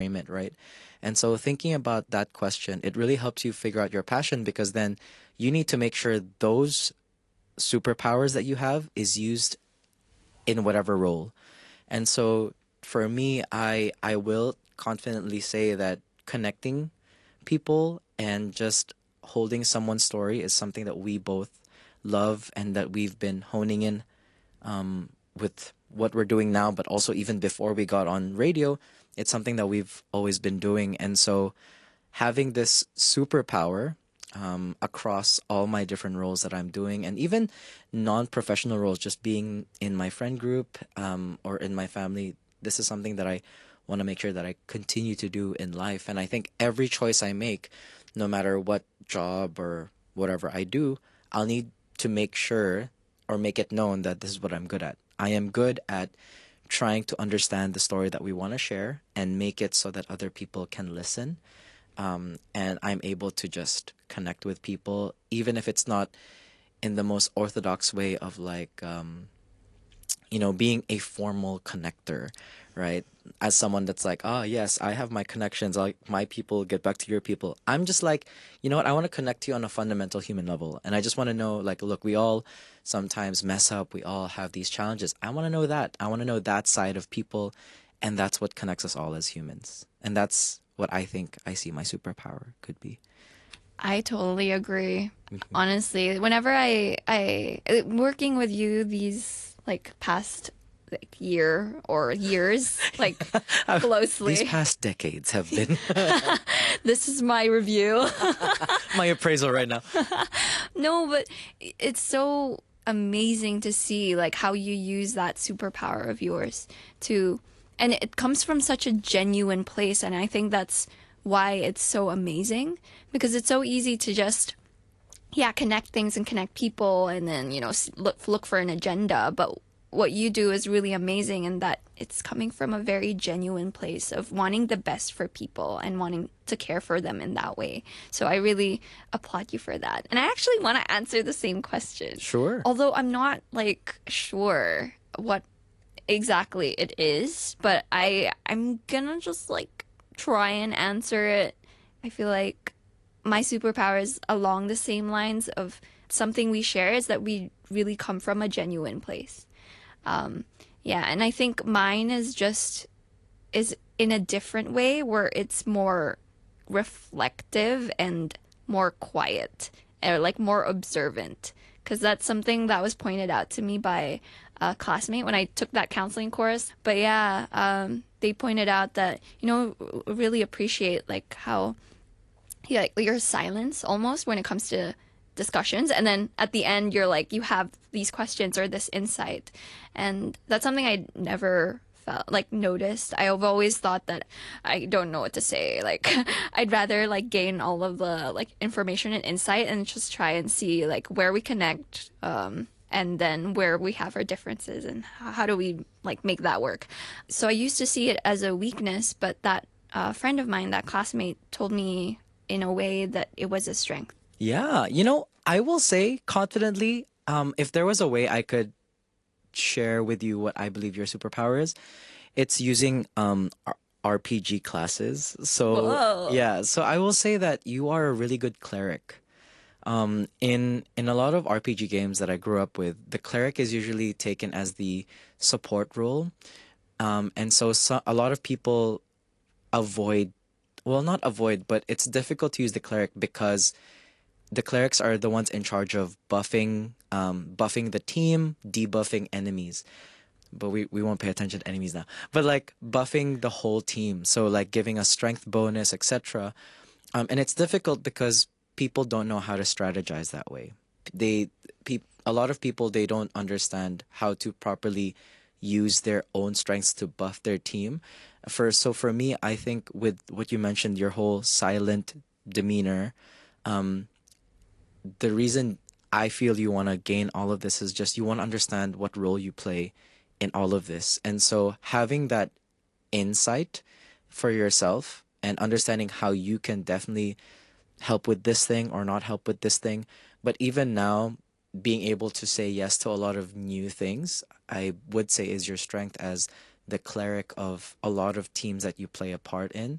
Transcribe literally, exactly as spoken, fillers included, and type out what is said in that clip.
frame it, right? And so thinking about that question, it really helps you figure out your passion, because then you need to make sure those superpowers that you have is used in whatever role. And so for me, I I will confidently say that connecting people and just holding someone's story is something that we both love and that we've been honing in with what we're doing now, but also even before we got on radio, it's something that we've always been doing. And so having this superpower um, across all my different roles that I'm doing, and even non-professional roles, just being in my friend group um, or in my family, this is something that I want to make sure that I continue to do in life. And I think every choice I make, no matter what job or whatever I do, I'll need to make sure or make it known that this is what I'm good at. I am good at trying to understand the story that we want to share and make it so that other people can listen, um, and I'm able to just connect with people, even if it's not in the most orthodox way of like, um, you know, being a formal connector, right? As someone that's like, oh, yes, I have my connections, like my people get back to your people. I'm just like, you know what? I want to connect to you on a fundamental human level. And I just want to know, like, look, we all sometimes mess up. We all have these challenges. I want to know that. I want to know that side of people. And that's what connects us all as humans. And that's what I think I see my superpower could be. I totally agree. Honestly, whenever I I uh, working with you these like past like year or years like These closely, past decades have been this is my review. my appraisal right now. No, but it's so amazing to see like how you use that superpower of yours to, and it comes from such a genuine place, and I think that's why it's so amazing, because it's so easy to just yeah connect things and connect people and then you know s- look look for an agenda, but what you do is really amazing in that it's coming from a very genuine place of wanting the best for people and wanting to care for them in that way. So I really applaud you for that. And I actually want to answer the same question. Sure. Although I'm not like sure what exactly it is, but I I'm gonna just like try and answer it. I feel like my superpower is along the same lines of something we share is that we really come from a genuine place. Um, yeah, and I think mine is just is in a different way where it's more reflective and more quiet or like more observant, because that's something that was pointed out to me by a classmate when I took that counseling course. But yeah, um, they pointed out that you know really appreciate like how yeah, like your silence almost when it comes to discussions, and then at the end you're like you have these questions or this insight, and that's something I never felt like noticed. I've always thought that I don't know what to say, like I'd rather like gain all of the like information and insight and just try and see like where we connect, um and then where we have our differences and how do we like make that work. So I used to see it as a weakness, but that uh, friend of mine, that classmate, told me in a way that it was a strength. Yeah, you know, I will say confidently, um, if there was a way I could share with you what I believe your superpower is, it's using um R- RPG classes. So Whoa. yeah, so I will say that you are a really good cleric. Um, in in a lot of R P G games that I grew up with, the cleric is usually taken as the support role. Um, and so, so a lot of people avoid, well, not avoid, but it's difficult to use the cleric because the clerics are the ones in charge of buffing, um, buffing the team, debuffing enemies. But we, we won't pay attention to enemies now. But like buffing the whole team, so like giving a strength bonus, et cetera. Um, and it's difficult because people don't know how to strategize that way. They, peop, a lot of people they don't understand how to properly use their own strengths to buff their team. For so for me, I think with what you mentioned, your whole silent demeanor, the reason I feel you want to gain all of this is just you want to understand what role you play in all of this. And so having that insight for yourself and understanding how you can definitely help with this thing or not help with this thing. But even now, being able to say yes to a lot of new things, I would say is your strength as the cleric of a lot of teams that you play a part in.